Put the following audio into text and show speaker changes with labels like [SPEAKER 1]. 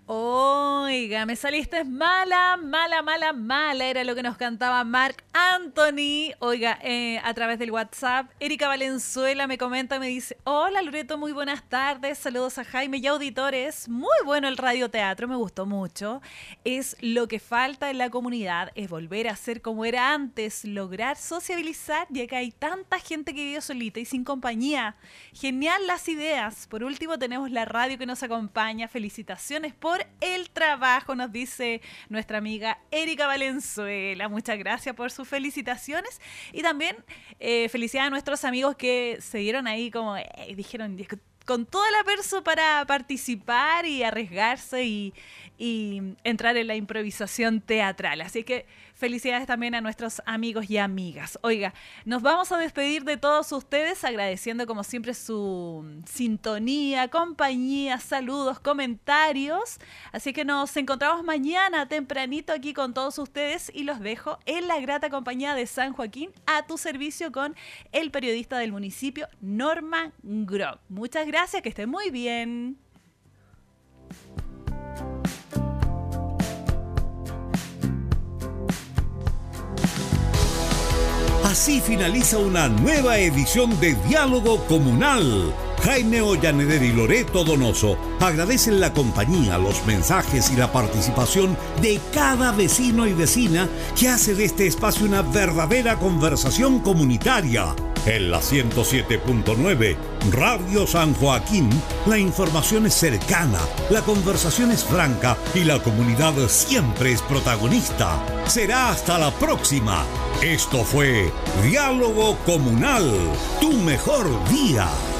[SPEAKER 1] Oiga, me saliste mala, mala, mala, mala. Era lo que nos cantaba Marc Anthony. Oiga, a través del WhatsApp, Erika Valenzuela me comenta, me dice: hola Loreto, muy buenas tardes. Saludos a Jaime y auditores. Muy bueno el radioteatro, me gustó mucho. Es lo que falta en la comunidad, es volver a ser como era antes, lograr sociabilizar, ya que hay tanta gente que vive solita y sin compañía. Genial las ideas. Por último, tenemos la radio que nos acompaña. Felicitaciones por el trabajo, nos dice nuestra amiga Erika Valenzuela. Muchas gracias por sus felicitaciones y también felicidades a nuestros amigos que se dieron ahí como dijeron con toda la perso para participar y arriesgarse y entrar en la improvisación teatral. Así que felicidades también a nuestros amigos y amigas. Oiga, nos vamos a despedir de todos ustedes agradeciendo como siempre su sintonía, compañía, saludos, comentarios. Así que nos encontramos mañana tempranito aquí con todos ustedes y los dejo en la grata compañía de San Joaquín a tu servicio con el periodista del municipio, Norman Grock. Muchas gracias, que estén muy bien.
[SPEAKER 2] Así finaliza una nueva edición de Diálogo Comunal. Jaime Ollaneder y Loreto Donoso agradecen la compañía, los mensajes y la participación de cada vecino y vecina que hace de este espacio una verdadera conversación comunitaria. En la 107.9 Radio San Joaquín, la información es cercana, la conversación es franca y la comunidad siempre es protagonista. Será hasta la próxima. Esto fue Diálogo Comunal, tu mejor día.